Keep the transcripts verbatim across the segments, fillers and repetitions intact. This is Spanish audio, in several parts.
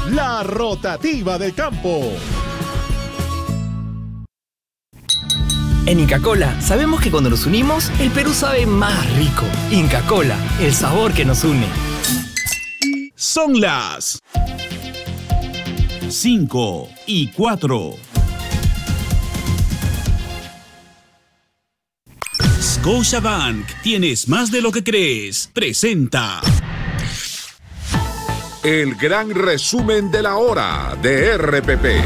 la rotativa del campo. En Inca Kola sabemos que cuando nos unimos, el Perú sabe más rico. Inca Kola, el sabor que nos une. Son las cinco y cuatro. Scotiabank, tienes más de lo que crees. Presenta el gran resumen de la hora de R P P.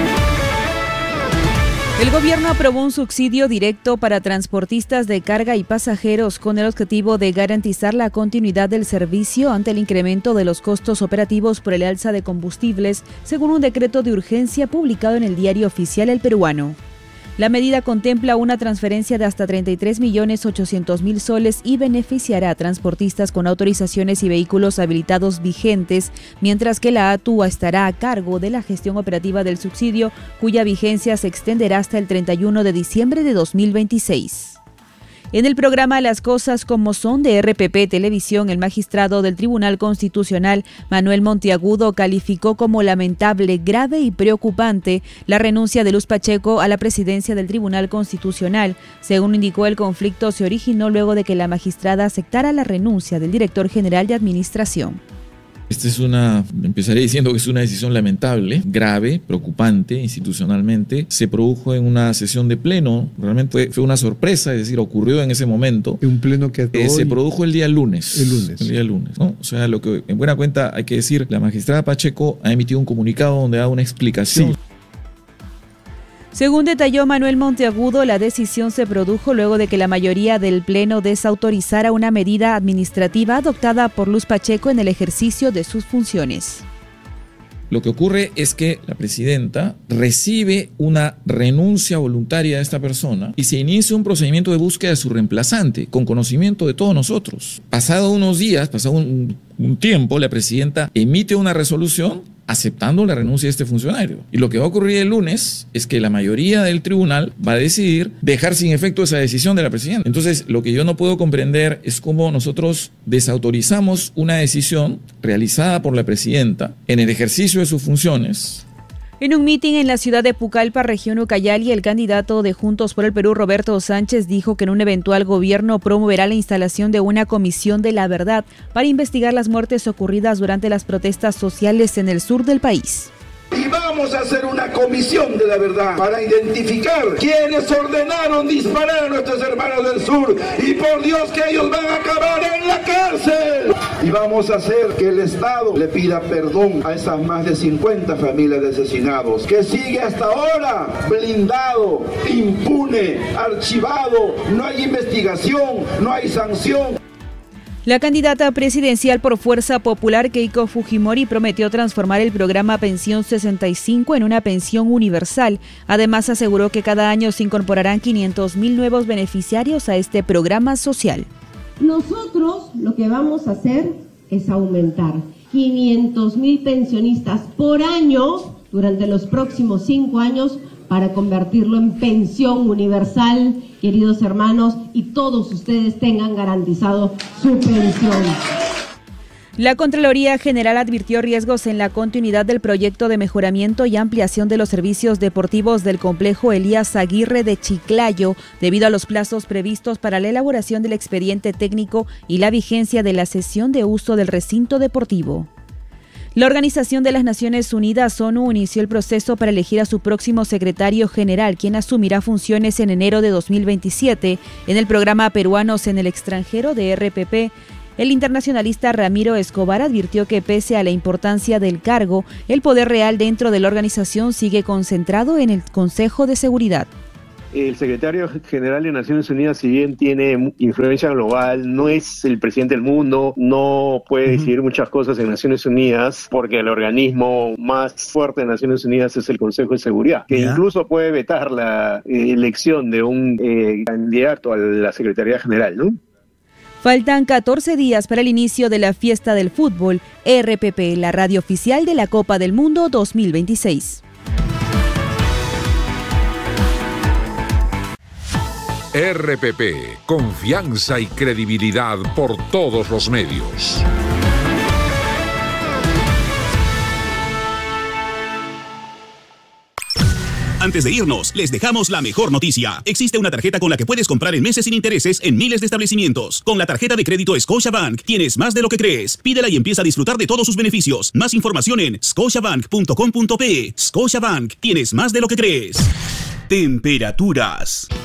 El gobierno aprobó un subsidio directo para transportistas de carga y pasajeros con el objetivo de garantizar la continuidad del servicio ante el incremento de los costos operativos por el alza de combustibles, según un decreto de urgencia publicado en el Diario Oficial El Peruano. La medida contempla una transferencia de hasta treinta y tres millones ochocientos mil soles y beneficiará a transportistas con autorizaciones y vehículos habilitados vigentes, mientras que la A T U estará a cargo de la gestión operativa del subsidio, cuya vigencia se extenderá hasta el treinta y uno de diciembre de dos mil veintiséis. En el programa Las Cosas Como Son de R P P Televisión, el magistrado del Tribunal Constitucional, Manuel Monteagudo, calificó como lamentable, grave y preocupante la renuncia de Luz Pacheco a la presidencia del Tribunal Constitucional. Según indicó, el conflicto se originó luego de que la magistrada aceptara la renuncia del director general de Administración. Esta es una, empezaré diciendo que es una decisión lamentable, grave, preocupante institucionalmente. Se produjo en una sesión de pleno, realmente fue, fue una sorpresa, es decir, ocurrió en ese momento. Un pleno que eh, se produjo el día lunes. El lunes. El día lunes, ¿no? O sea, lo que en buena cuenta hay que decir, la magistrada Pacheco ha emitido un comunicado donde da una explicación. Sí. Según detalló Manuel Monteagudo, la decisión se produjo luego de que la mayoría del Pleno desautorizara una medida administrativa adoptada por Luz Pacheco en el ejercicio de sus funciones. Lo que ocurre es que la presidenta recibe una renuncia voluntaria de esta persona y se inicia un procedimiento de búsqueda de su reemplazante, con conocimiento de todos nosotros. Pasado unos días, pasado un, un tiempo, la presidenta emite una resolución aceptando la renuncia de este funcionario. Y lo que va a ocurrir el lunes es que la mayoría del tribunal va a decidir dejar sin efecto esa decisión de la presidenta. Entonces, lo que yo no puedo comprender es cómo nosotros desautorizamos una decisión realizada por la presidenta en el ejercicio de sus funciones. En un mitin en la ciudad de Pucallpa, región Ucayali, el candidato de Juntos por el Perú, Roberto Sánchez, dijo que en un eventual gobierno promoverá la instalación de una comisión de la verdad para investigar las muertes ocurridas durante las protestas sociales en el sur del país. Y vamos a hacer una comisión de la verdad para identificar quienes ordenaron disparar a nuestros hermanos del sur, y por Dios que ellos van a acabar en la cárcel. Y vamos a hacer que el Estado le pida perdón a esas más de cincuenta familias de asesinados, que sigue hasta ahora blindado, impune, archivado, no hay investigación, no hay sanción. La candidata presidencial por Fuerza Popular, Keiko Fujimori, prometió transformar el programa Pensión sesenta y cinco en una pensión universal. Además, aseguró que cada año se incorporarán quinientos mil nuevos beneficiarios a este programa social. Nosotros lo que vamos a hacer es aumentar quinientos mil pensionistas por año durante los próximos cinco años para convertirlo en pensión universal, queridos hermanos, y todos ustedes tengan garantizado su pensión. La Contraloría General advirtió riesgos en la continuidad del proyecto de mejoramiento y ampliación de los servicios deportivos del complejo Elías Aguirre de Chiclayo, debido a los plazos previstos para la elaboración del expediente técnico y la vigencia de la cesión de uso del recinto deportivo. La Organización de las Naciones Unidas, ONU, inició el proceso para elegir a su próximo secretario general, quien asumirá funciones en enero de dos mil veintisiete. En el programa Peruanos en el Extranjero de R P P, el internacionalista Ramiro Escobar advirtió que pese a la importancia del cargo, el poder real dentro de la organización sigue concentrado en el Consejo de Seguridad. El secretario general de Naciones Unidas, si bien tiene influencia global, no es el presidente del mundo, no puede decidir muchas cosas en Naciones Unidas, porque el organismo más fuerte de Naciones Unidas es el Consejo de Seguridad, que ¿Ya? incluso puede vetar la eh, elección de un eh, candidato a la Secretaría General, ¿no? Faltan catorce días para el inicio de la fiesta del fútbol. R P P, la radio oficial de la Copa del Mundo dos mil veintiséis. R P P, confianza y credibilidad por todos los medios. Antes de irnos, les dejamos la mejor noticia. Existe una tarjeta con la que puedes comprar en meses sin intereses en miles de establecimientos. Con la tarjeta de crédito Scotiabank tienes más de lo que crees. Pídela y empieza a disfrutar de todos sus beneficios. Más información en scotiabank punto com punto pe. Scotiabank, tienes más de lo que crees. Temperaturas.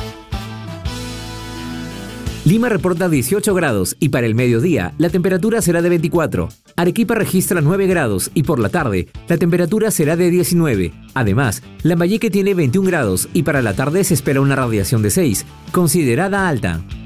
Lima reporta dieciocho grados y para el mediodía la temperatura será de veinticuatro. Arequipa registra nueve grados y por la tarde la temperatura será de diecinueve. Además, Lambayeque tiene veintiún grados y para la tarde se espera una radiación de seis, considerada alta.